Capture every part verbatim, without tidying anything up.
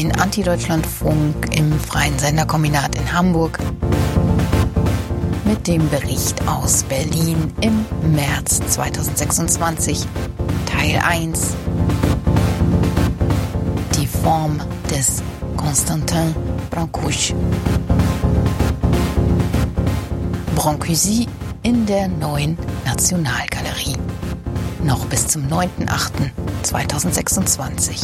den Anti-Deutschland-Funk im Freien Senderkombinat in Hamburg mit dem Bericht aus Berlin im März zweitausendsechsundzwanzig, Teil eins. Die Form des Constantin Brancusi. Brancusi in der Neuen Nationalgalerie. Noch bis zum neunten achten zweitausendsechsundzwanzig.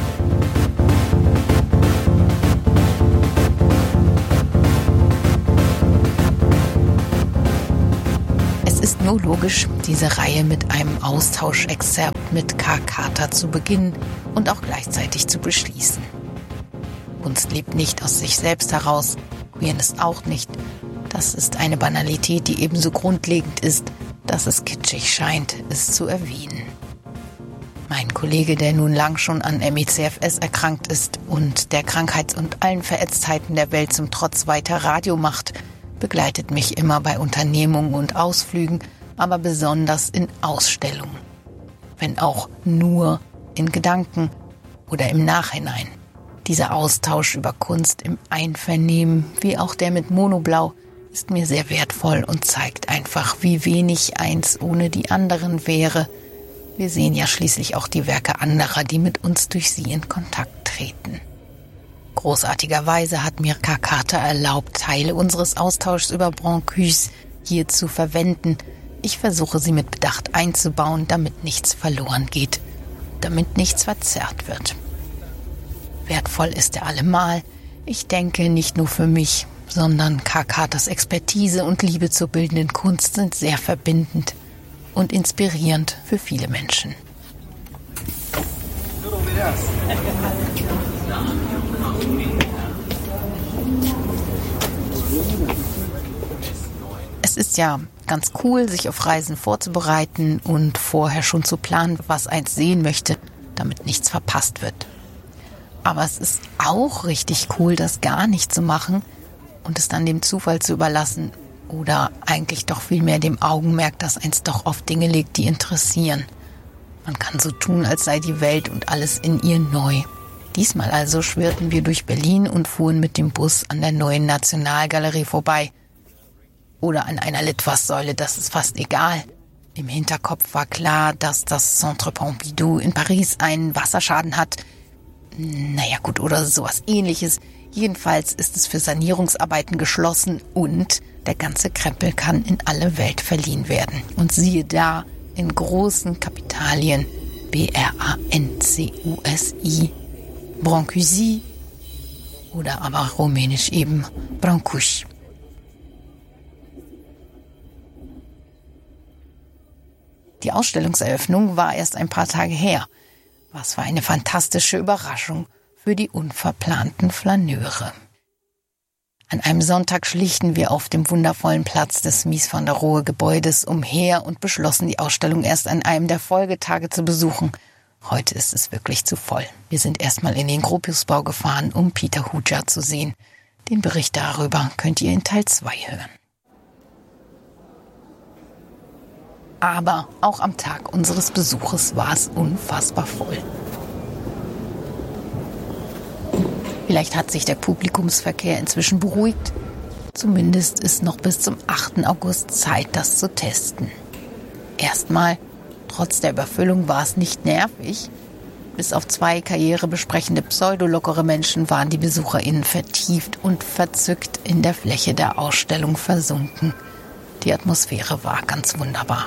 Es ist nur logisch, diese Reihe mit einem Austauschexzerpt mit K. Carter zu beginnen und auch gleichzeitig zu beschließen. Kunst lebt nicht aus sich selbst heraus, Queerness auch nicht. Das ist eine Banalität, die ebenso grundlegend ist, dass es kitschig scheint, es zu erwähnen. Mein Kollege, der nun lang schon an M E C F S erkrankt ist und der Krankheit und allen Verätztheiten der Welt zum Trotz weiter Radio macht, begleitet mich immer bei Unternehmungen und Ausflügen, aber besonders in Ausstellungen. Wenn auch nur in Gedanken oder im Nachhinein. Dieser Austausch über Kunst im Einvernehmen, wie auch der mit Monoblau, ist mir sehr wertvoll und zeigt einfach, wie wenig eins ohne die anderen wäre. Wir sehen ja schließlich auch die Werke anderer, die mit uns durch sie in Kontakt treten. Großartigerweise hat mir K. Carter erlaubt, Teile unseres Austauschs über Brancusi hier zu verwenden. Ich versuche sie mit Bedacht einzubauen, damit nichts verloren geht, damit nichts verzerrt wird. Wertvoll ist er allemal. Ich denke, nicht nur für mich, sondern K. Carters Expertise und Liebe zur bildenden Kunst sind sehr verbindend und inspirierend für viele Menschen. Es ist ja ganz cool, sich auf Reisen vorzubereiten und vorher schon zu planen, was eins sehen möchte, damit nichts verpasst wird. Aber es ist auch richtig cool, das gar nicht zu machen und es dann dem Zufall zu überlassen oder eigentlich doch vielmehr dem Augenmerk, das eins doch auf Dinge legt, die interessieren. Man kann so tun, als sei die Welt und alles in ihr neu. Diesmal also schwirrten wir durch Berlin und fuhren mit dem Bus an der Neuen Nationalgalerie vorbei. Oder an einer Litfaßsäule, das ist fast egal. Im Hinterkopf war klar, dass das Centre Pompidou in Paris einen Wasserschaden hat. Naja gut, oder sowas Ähnliches. Jedenfalls ist es für Sanierungsarbeiten geschlossen und der ganze Krempel kann in alle Welt verliehen werden. Und siehe da, in großen Kapitalien, B R A N C U S I, Brancusi oder aber rumänisch eben Brancusi. Die Ausstellungseröffnung war erst ein paar Tage her. Was für eine fantastische Überraschung für die unverplanten Flaneure. An einem Sonntag schlichten wir auf dem wundervollen Platz des Mies van der Rohe Gebäudes umher und beschlossen, die Ausstellung erst an einem der Folgetage zu besuchen. Heute ist es wirklich zu voll. Wir sind erstmal in den Gropiusbau gefahren, um Peter Huja zu sehen. Den Bericht darüber könnt ihr in Teil zwei hören. Aber auch am Tag unseres Besuches war es unfassbar voll. Vielleicht hat sich der Publikumsverkehr inzwischen beruhigt. Zumindest ist noch bis zum achten August Zeit, das zu testen. Erstmal, trotz der Überfüllung war es nicht nervig. Bis auf zwei karrierebesprechende pseudolockere Menschen waren die BesucherInnen vertieft und verzückt in der Fläche der Ausstellung versunken. Die Atmosphäre war ganz wunderbar.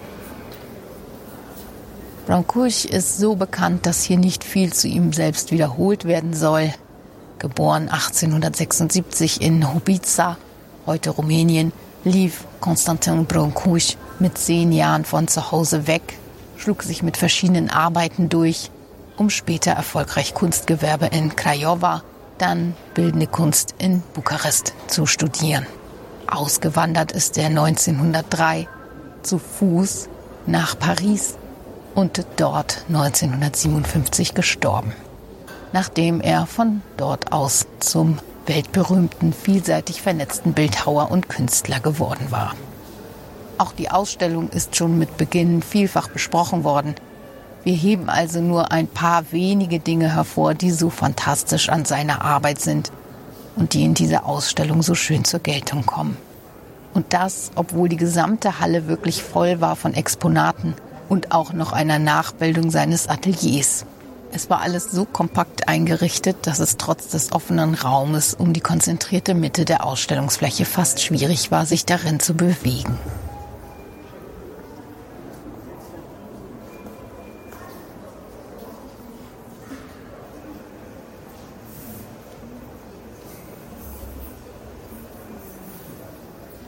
Brancusi ist so bekannt, dass hier nicht viel zu ihm selbst wiederholt werden soll. Geboren achtzehnhundertsechsundsiebzig in Hobița, heute Rumänien, lief Constantin Brancusi mit zehn Jahren von zu Hause weg, schlug sich mit verschiedenen Arbeiten durch, um später erfolgreich Kunstgewerbe in Craiova, dann Bildende Kunst in Bukarest zu studieren. Ausgewandert ist er neunzehnhundertdrei zu Fuß nach Paris und dort neunzehnhundertsiebenundfünfzig gestorben, nachdem er von dort aus zum weltberühmten, vielseitig vernetzten Bildhauer und Künstler geworden war. Auch die Ausstellung ist schon mit Beginn vielfach besprochen worden. Wir heben also nur ein paar wenige Dinge hervor, die so fantastisch an seiner Arbeit sind und die in dieser Ausstellung so schön zur Geltung kommen. Und das, obwohl die gesamte Halle wirklich voll war von Exponaten und auch noch einer Nachbildung seines Ateliers. Es war alles so kompakt eingerichtet, dass es trotz des offenen Raumes um die konzentrierte Mitte der Ausstellungsfläche fast schwierig war, sich darin zu bewegen.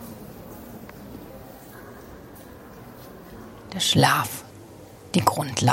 Der Schlaf, die Grundlage.